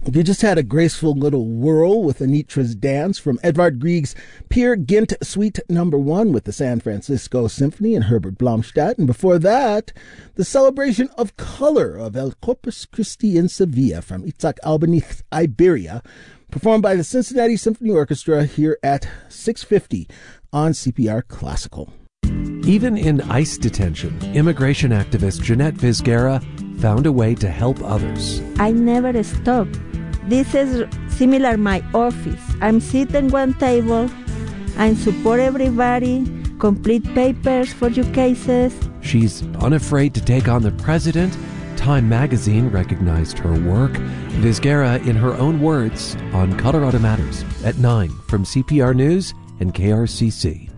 You just had a graceful little whirl with Anitra's Dance from Edvard Grieg's Peer Gynt Suite No. 1 with the San Francisco Symphony and Herbert Blomstedt. And before that, the Celebration of Color of El Corpus Christi in Sevilla from Itzhak Albeniz Iberia, performed by the Cincinnati Symphony Orchestra here at 6:50 on CPR Classical. Even in ICE detention, immigration activist Jeanette Vizguera found a way to help others. I never stop. This is similar my office. I'm sitting one table, I support everybody, complete papers for your cases. She's unafraid to take on the president. Time magazine recognized her work. Vizguera, in her own words, on Colorado Matters at 9 from CPR News and KRCC.